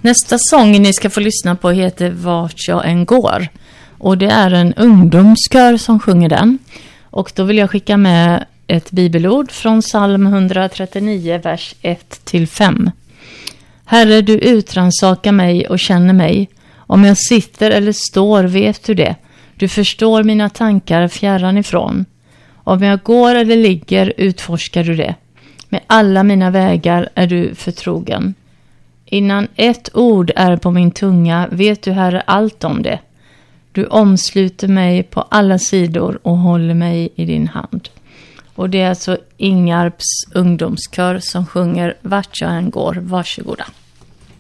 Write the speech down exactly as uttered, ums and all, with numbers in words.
Nästa sång ni ska få lyssna på heter Vart jag än går. Och det är en ungdomskör som sjunger den. Och då vill jag skicka med ett bibelord från psalm etthundratrettionio, vers ett till fem. Herre, du utransakar mig och känner mig. Om jag sitter eller står vet du det. Du förstår mina tankar fjärran ifrån. Om jag går eller ligger utforskar du det. Med alla mina vägar är du förtrogen. Innan ett ord är på min tunga vet du, Herre, allt om det. Du omsluter mig på alla sidor och håller mig i din hand. Och det är alltså Ingarps ungdomskör som sjunger Vart jag än går. Varsågoda.